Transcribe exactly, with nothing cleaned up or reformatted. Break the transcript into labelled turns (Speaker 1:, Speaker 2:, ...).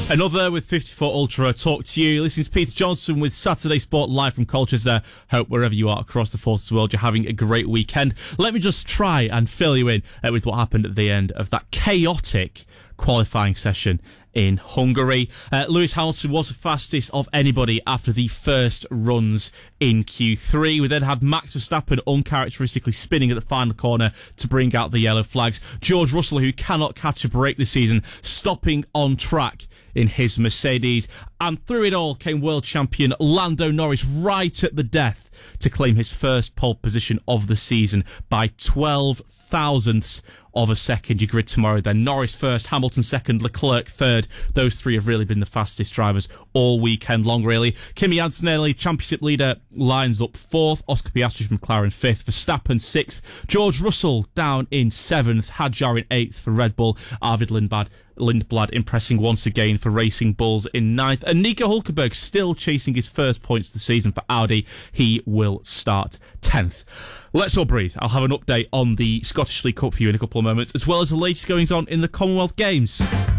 Speaker 1: Another with fifty-four Ultra talk to you. Listening to Peter Johnson with Saturday Sport live from Colchester. Hope wherever you are across the forces of the world, you're having a great weekend. Let me just try and fill you in uh, with what happened at the end of that chaotic qualifying session in Hungary. Uh, Lewis Hamilton was the fastest of anybody after the first runs in Q three. We then had Max Verstappen uncharacteristically spinning at the final corner to bring out the yellow flags. George Russell, who cannot catch a break this season, stopping on track in his Mercedes. And through it all came world champion Lando Norris right at the death to claim his first pole position of the season by twelve thousandths of a second. You grid tomorrow then. Norris first, Hamilton second, Leclerc third. Those three have really been the fastest drivers all weekend long, really. Kimi Antonelli, championship leader, lines up fourth. Oscar Piastri from McLaren fifth. Verstappen sixth. George Russell down in seventh. Hadjar in eighth for Red Bull. Arvid Lindblad, Lindblad impressing once again for Racing Bulls in ninth. And Nico Hulkenberg still chasing his first points of the season for Audi. He will start tenth. Let's all breathe. I'll have an update on the Scottish League Cup for you in a couple of moments, as well as the latest goings on in the Commonwealth Games.